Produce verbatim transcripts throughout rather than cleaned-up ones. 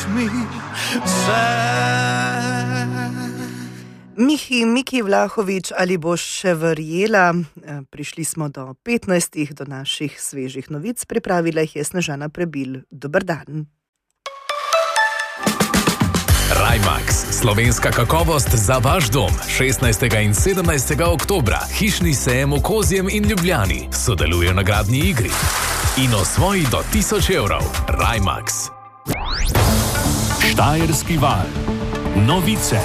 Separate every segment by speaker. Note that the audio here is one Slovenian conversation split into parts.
Speaker 1: mi vse.
Speaker 2: Mihi, Miki Vlahovič, ali boš še verjela? Prišli smo do petnajstih, do naših svežih novic, pripravila jih je Snežana Prebil. Dober dan.
Speaker 3: Rajmax, slovenska kakovost za vaš dom. šestnajstega in sedemnajstega oktobra, hišni sejem v Kozjem in Ljubljani. Sodeluje na gradni igri. In osvoji do tisoč evrov. Rajmax.
Speaker 4: Štajerski val. Novice.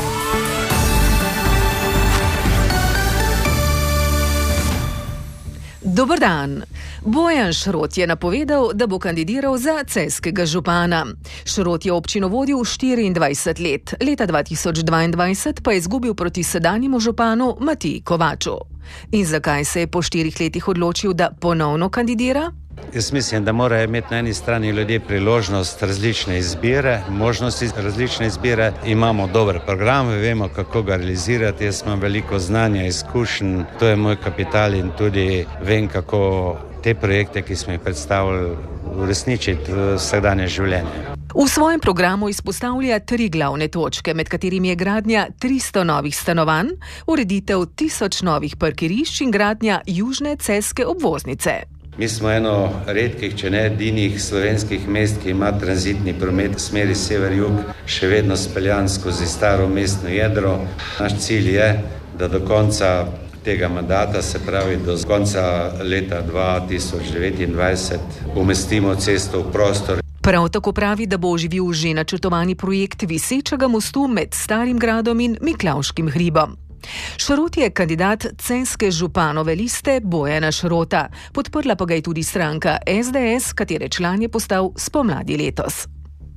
Speaker 5: Dober dan. Bojan Šrot je napovedal, da bo kandidiral za celjskega župana. Šrot je občino vodil štiriindvajset let. Leta dva tisoč dvaindvajset pa je izgubil proti sedanjemu županu Matiji Kovaču. In zakaj se je po štirih letih odločil, da ponovno kandidira?
Speaker 6: Jaz mislim, da morajo imeti na eni strani ljudje priložnost različne izbire, možnosti različne izbire. Imamo dober program, vemo, kako ga realizirati. Jaz imam veliko znanja, izkušenj, to je moj kapital in tudi vem, kako te projekte, ki smo jih predstavili, uresničiti v vsakdanje življenje.
Speaker 5: V svojem programu izpostavlja tri glavne točke, med katerimi je gradnja tristo novih stanovanj, ureditev tisoč novih parkirišč in gradnja južne celjske obvoznice.
Speaker 6: Mi smo eno redkih, če ne edinih slovenskih mest, ki ima tranzitni promet v smeri sever-jug, še vedno speljan skozi staro mestno jedro. Naš cilj je, da do konca tega mandata, se pravi do konca leta dva tisoč devetindvajset, umestimo cesto v prostor.
Speaker 5: Prav tako pravi, da bo oživil že načrtovani projekt visečega mostu med Starim gradom in Miklavškim hribom. Šrot je kandidat celjske županove liste Bojana Šrota. Podprla pa ga je tudi stranka es de es, katere član je postal spomladi letos.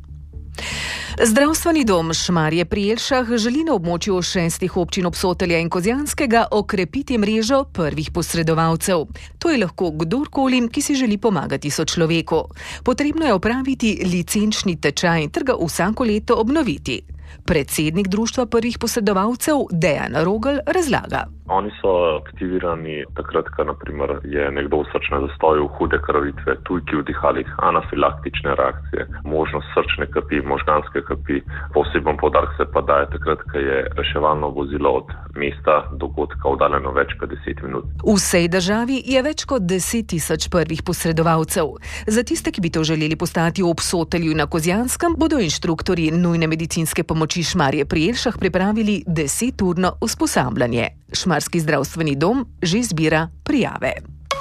Speaker 5: Zdravstveni dom Šmarje pri Jelšah želi na območju šestih občin Obsotelja in Kozjanskega okrepiti mrežo prvih posredovalcev. To je lahko kdorkoli, ki si želi pomagati sočloveku. Potrebno je opraviti licenčni tečaj ter ga vsako leto obnoviti. Predsednik društva prvih posredovalcev Dejan Rogl razlaga.
Speaker 7: Oni so aktivirani takrat, ko naprimer je nekdo v srčnem zastoju, hude krvavitve, tujki v dihalih, anafilaktične reakcije, možnost srčne kapi, možganske kapi. Poseben poudarek se pa daje takrat, ko je reševalno vozilo od mesta dogodka oddaljeno več kot deset minut.
Speaker 5: V vsej državi je več kot deset tisoč prvih posredovalcev. Za tiste, ki bi to želeli postati v Obsotelju na Kozjanskem, bodo inštruktorji nujne medicinske pomoči Šmarje pri Jelšah pripravili deseturno usposabljanje. Šmarski zdravstveni dom že zbira prijave.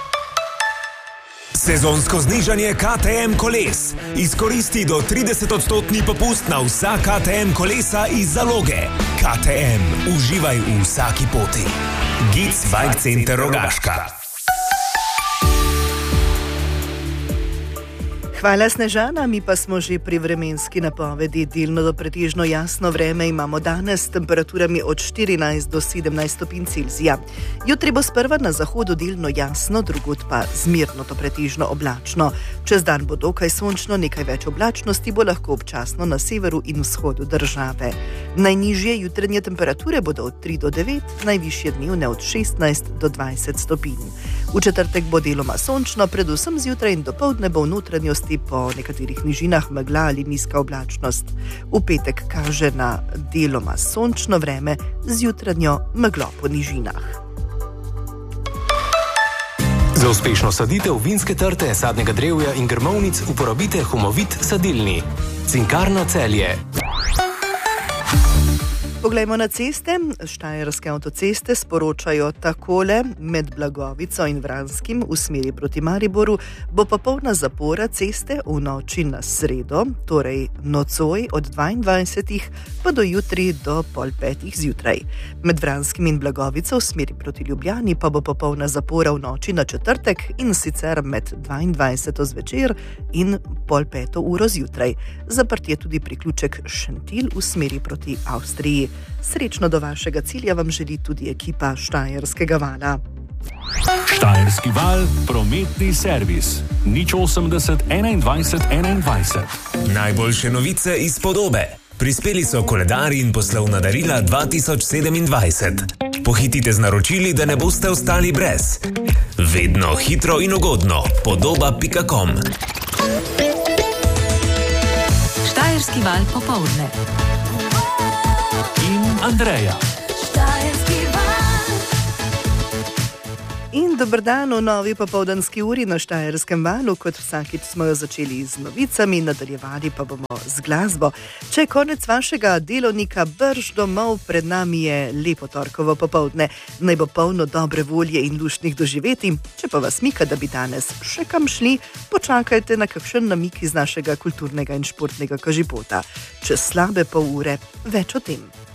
Speaker 8: Sezonsko znižanje ká té em koles. Izkoristi do trideset odstotni popust na vsa ká té em kolesa iz zaloge. ká té em. Uživaj v vsaki poti. Gic Bike Center Rogaška.
Speaker 2: Hvala, Snežana, mi pa smo že pri vremenski napovedi. Delno do pretežno jasno vreme imamo danes s temperaturami od štirinajst do sedemnajst stopinj Celzija. Jutri bo sprva na zahodu delno jasno, drugod pa zmerno do pretežno oblačno. Čez dan bo dokaj sončno, nekaj več oblačnosti bo lahko občasno na severu in vzhodu države. Najnižje jutranje temperature bodo od tri do devet, najvišje dnevne od šestnajst do dvajset stopinj. V četrtek bo deloma sončno, predvsem zjutraj in dopoldne bo v notranjosti po nekaterih nižinah megla ali nizka oblačnost. V petek kaže na deloma sončno vreme z jutranjo meglo po nižinah.
Speaker 9: Za uspešno saditev vinske trte, sadnega drevja in grmovnic uporabite Humovit sadilni. Cinkarna Celje.
Speaker 2: Poglejmo na ceste. Štajerske avtoceste sporočajo takole: med Blagovico in Vranskim v smeri proti Mariboru bo popolna zapora ceste v noči na sredo, torej nocoj od dvaindvajsetih pa do jutri do pol petih zjutraj. Med Vranskim in Blagovico v smeri proti Ljubljani pa bo popolna zapora v noči na četrtek, in sicer med dvaindvajseto zvečer in pol peto uro zjutraj. Zaprt je tudi priključek Šentilj v smeri proti Avstriji. Srečno do vašega cilja vam želi tudi ekipa Štajerskega vala.
Speaker 4: Štajerski val, prometni servis. nič osemdeset enaindvajset enaindvajset.
Speaker 8: Najboljše novice iz Podobe. Prispeli so koledarji in poslovna darila dva tisoč sedemindvajset. Pohitite z naročili, da ne boste ostali brez. Vedno hitro in ugodno. Podoba pika com.
Speaker 1: Štajerski val popoldne.
Speaker 4: In Andreja.
Speaker 2: In dober dan v novi popoldanski uri na Štajerskem valu, kot vsakič smo jo začeli z novicami, nadaljevali pa bomo z glasbo. Če je konec vašega delovnika brž domov, pred nami je lepo torkovo popoldne. Naj bo polno dobre volje in luštnih doživeti. Če pa vas mika, da bi danes še kam šli, počakajte na kakšen namik iz našega kulturnega in športnega kažipota. Čez slabe pol ure več o tem.